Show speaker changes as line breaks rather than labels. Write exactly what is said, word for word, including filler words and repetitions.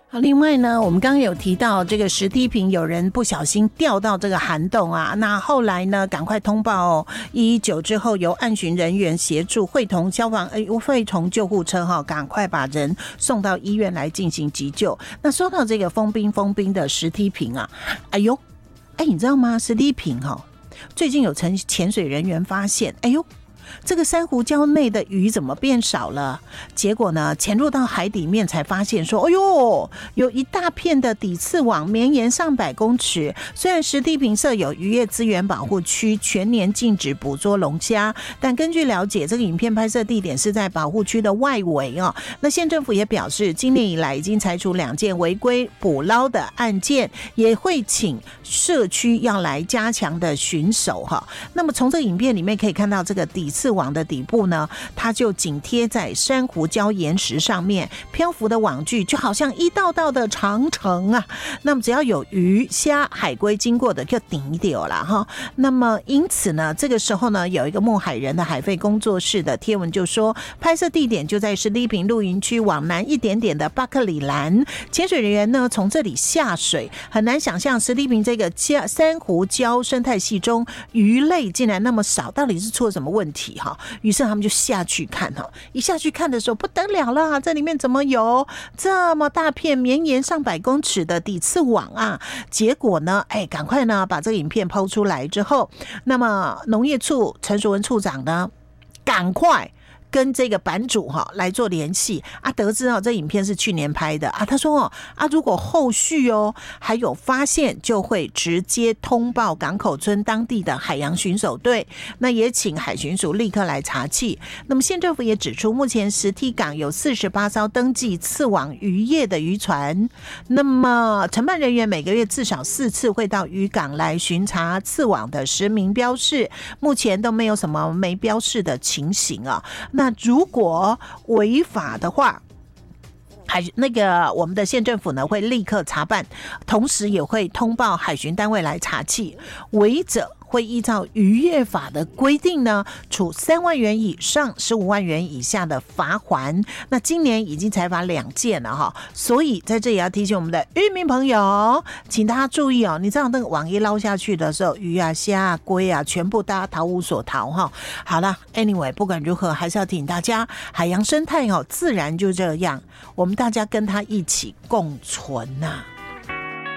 好，另外呢，我们刚刚有提到这个石梯坪有人不小心掉到这个涵洞啊，那后来呢，赶快通报哦，一一九之后由岸巡人员协助，会同消防呃会同救护车哈，赶快把人送到医院来进行急救。那说到这个封冰封冰的石梯坪啊，哎呦，哎，你知道吗？石梯坪哈，最近有潜潜水人员发现，哎呦。这个珊瑚礁内的鱼怎么变少了？结果呢，潜入到海底面才发现说，哎呦，有一大片的底刺网绵延上百公尺。虽然石梯坪设有渔业资源保护区，全年禁止捕捉龙虾，但根据了解，这个影片拍摄地点是在保护区的外围哦。那县政府也表示，今年以来已经裁处两件违规捕捞的案件，也会请社区要来加强的巡守哈。那么从这个影片里面可以看到，这个底刺网的底部呢，它就紧贴在珊瑚礁岩石上面，漂浮的网具就好像一道道的长城啊。那么只要有鱼、虾、海龟经过的，就顶一掉了哈。那么因此呢，这个时候呢，有一个牧海人的海废工作室的贴文就说，拍摄地点就在石梯坪露营区往南一点点的巴克里兰。潜水人员呢从这里下水，很难想象石梯坪这个珊瑚礁生态系中鱼类竟然那么少，到底是出了什么问题？于是他们就下去看，一下去看的时候不得了了，这里面怎么有这么大片绵延上百公尺的底刺网啊？结果呢，哎，赶快呢把这个影片抛出来之后，那么农业处陈淑文处长呢，赶快跟这个版主哈来做联系啊，得知哦这影片是去年拍的啊，他说哦啊，如果后续哦还有发现，就会直接通报港口村当地的海洋巡守队，那也请海巡署立刻来查缉。那么县政府也指出，目前石梯港有四十八艘登记刺网渔业的渔船，那么承办人员每个月至少四次会到渔港来巡查刺网的实名标示，目前都没有什么没标示的情形啊。那如果违法的话，海那个我们的县政府呢会立刻查办，同时也会通报海巡单位来查缉，违者会依照渔业法的规定呢，处三万元以上十五万元以下的罚锾。那今年已经裁罚两件了哈，所以在这里要提醒我们的渔民朋友，请大家注意哦。你知道那个网一捞下去的时候，鱼啊、虾啊、龟啊，全部大家逃无所逃哈。好了 ，anyway， 不管如何，还是要提醒大家，海洋生态哦，自然就这样，我们大家跟它一起共存呐、啊。